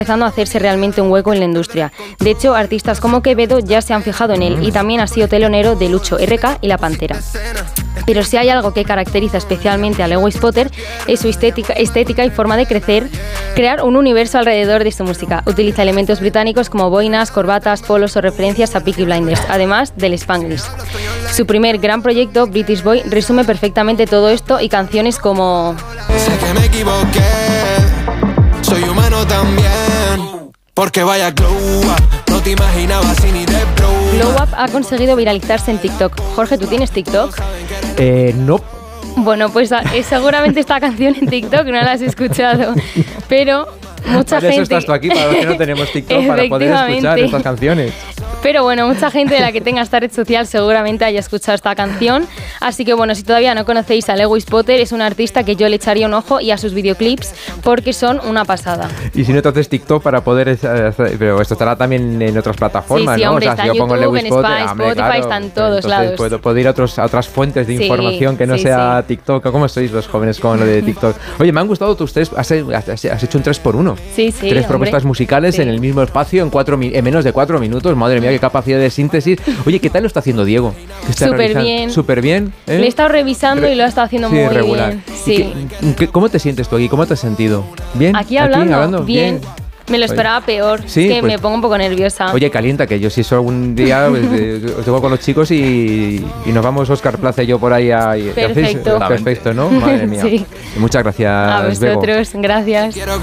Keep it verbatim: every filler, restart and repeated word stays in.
empezando a hacerse realmente un hueco en la industria. De hecho, artistas como Quevedo ya se han fijado en él y también ha sido telonero de Lucho R K y La Pantera. Pero si hay algo que caracteriza especialmente a Lewis Potter es su estética, estética y forma de crecer, crear un universo alrededor de su música. Utiliza elementos británicos como boinas, corbatas, polos o referencias a Peaky Blinders, además del Spanglish. Su primer gran proyecto, British Boy, resume perfectamente todo esto y canciones como... Sé que me equivoqué, soy humano también, porque vaya glow up, no te imaginaba así ni de blow. Glow Up ha conseguido viralizarse en TikTok. Jorge, ¿tú tienes TikTok? Eh, no. Bueno, pues eh, seguramente esta canción en TikTok no la has escuchado, pero mucha para gente... eso estás tú aquí, para los que no tenemos TikTok, para poder escuchar estas canciones. Pero bueno, mucha gente de la que tenga esta red social seguramente haya escuchado esta canción. Así que bueno, si todavía no conocéis a Lewis Potter, es un artista que yo le echaría un ojo y a sus videoclips porque son una pasada. Y si no te haces TikTok para poder... Hacer, pero esto estará también en otras plataformas, sí, sí, ¿no? hombre, o sea, está si yo pongo YouTube, Lewis en Potter, Spotify, hombre, Spotify, claro, está en todos entonces lados. Puedo, puedo ir a, otros, a otras fuentes de sí, información que no sí, sea sí. TikTok. ¿Cómo sois los jóvenes con lo de TikTok? Oye, me han gustado tus tres... Has, has, has hecho un tres por uno. Sí, sí, Tres hombre. propuestas musicales sí. en el mismo espacio en, cuatro, en menos de cuatro minutos. Madre mía, qué capacidad de síntesis. Oye, ¿qué tal lo está haciendo Diego? Súper bien. Súper bien. ¿eh? Le he estado revisando Re y lo ha estado haciendo sí, muy regular. bien. Sí. ¿Qué, qué, ¿Cómo te sientes tú aquí? ¿Cómo te has sentido? ¿Bien? Aquí hablando, ¿Aquí hablando? Bien. bien. Me lo esperaba Oye. peor, Sí, es que pues, me pongo un poco nerviosa. Oye, calienta, que yo si eso algún día pues, eh, os tengo con los chicos y, y nos vamos Óscar Plaza y yo por ahí a... Perfecto. Perfecto, ¿no? Madre mía. Sí. Muchas gracias, a vosotros, Bego. gracias.